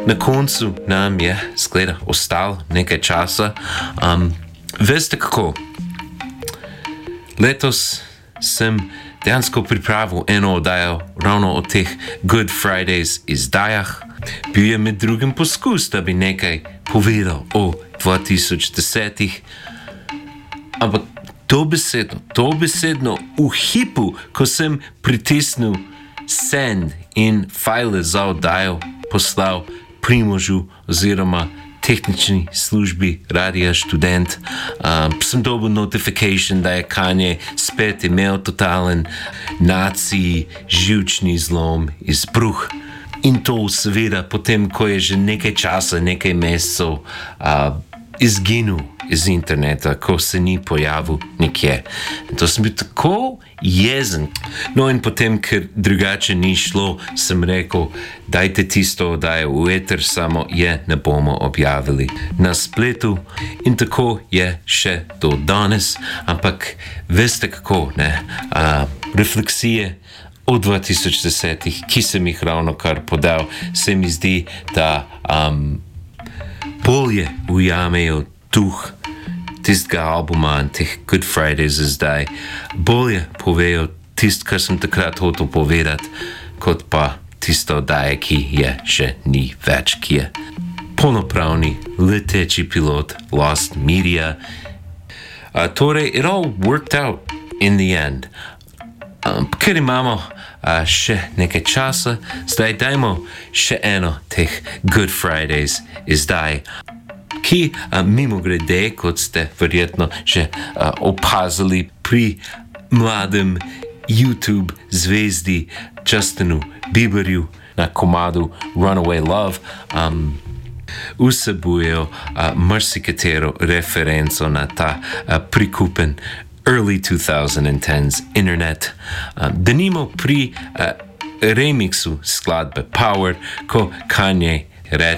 Na koncu nam je, zgleda, ostalo nekaj časa. Veste kako? Letos sem dejansko pripravil eno oddajo ravno o teh Good Fridays izdajah. Bil je med drugim poskus, da bi nekaj povedal o 2010-ih. Ampak dobesedno v hipu, ko sem pritisnil send in file za oddajo poslal Primožu oziroma tehnični službi Radia Študent, sem dobil notification, da je Kanye spet imel totalen naci živčni zlom, izbruh. In to seveda potem, ko je že nekaj časa, nekaj mesecev izginil iz interneta, ko se ni pojavil nikje. In to sem bil tako jezen. No in potem, ker drugače ni šlo, sem rekel, dajte tisto oddajo v eter, samo je ne bomo objavili na spletu. In tako je še do danes, ampak veste kako, ne? Refleksije o 2010-ih, ki sem jih ravno kar podal, se mi zdi, da bolje ujamejo duh tistega albuma in teh Good Fridays zdaj, bolje povejo tisto, kar sem takrat hotel povedati, kot pa tisto oddaje, ki je še ni več, ki je polnopravni leteči pilot Lost Media. Torej, it all worked out in the end. Ker imamo še nekaj časa, zdaj dajmo še eno teh Good Fridays izdaj, ki mimogrede, kot ste verjetno že opazili pri mladem YouTube zvezdi Justinu Bieberju na komadu Runaway Love, vsebujejo marsikatero referenco na ta prikupen early 2010s internet. Denimo pri remixu skladbe Power, ko Kanye reče